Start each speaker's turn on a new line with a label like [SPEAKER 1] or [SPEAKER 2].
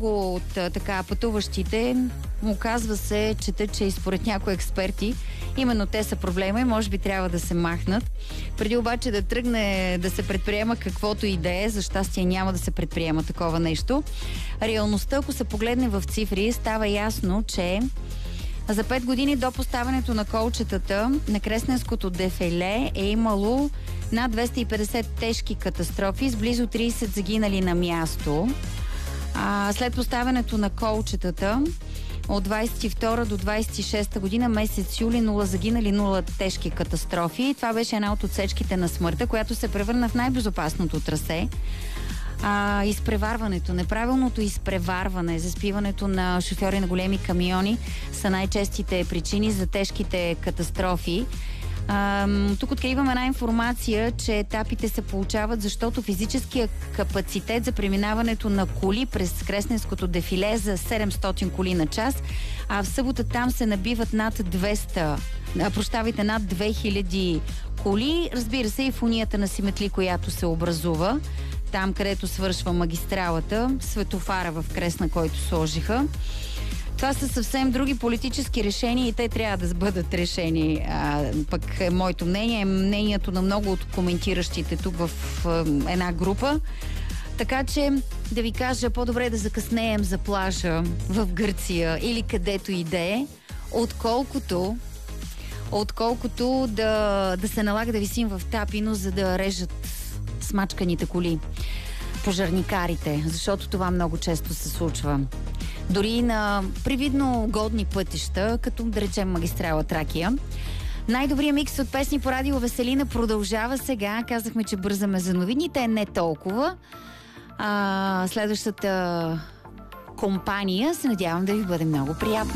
[SPEAKER 1] много от така пътуващите оказва се, че и според някои експерти именно те са проблема и може би трябва да се махнат. Преди обаче да тръгне да се предприема каквото и да е, за щастие няма да се предприема такова нещо. Реалността, ако се погледне в цифри, става ясно, че за 5 години до поставянето на колчетата на Кресненското дефиле е имало над 250 тежки катастрофи с близо 30 загинали на място. След поставянето на колчетата от 22 до 26 година, месец юли, 0 загинали, 0 тежки катастрофи. Това беше една от отсечките на смъртта, която се превърна в най-безопасното трасе. Изпреварването, неправилното изпреварване, заспиването на шофьори на големи камиони са най-честите причини за тежките катастрофи. Тук откривам една информация, че етапите се получават, защото физическия капацитет за преминаването на коли през Кресненското дефиле е за 700 коли на час, а в събота там се набиват над 2000 коли. Разбира се, и в унията на Симетли, която се образува там, където свършва магистралата, светофара в Кресна, който сложиха. Това са съвсем други политически решения и те трябва да бъдат решени. Пък е моето мнение, мнението на много от коментиращите тук в една група. Така че да ви кажа, по-добре да закъснеем за плажа в Гърция или където и да е, отколкото да се налага да висим в Тапино, за да режат смачканите коли пожарникарите, защото това много често се случва. Дори на привидно годни пътища, като да речем магистрала Тракия. Най-добрият микс от песни по радио Веселина продължава сега. Казахме, че бързаме за новините, не толкова. Следващата компания се надявам да ви бъде много приятна.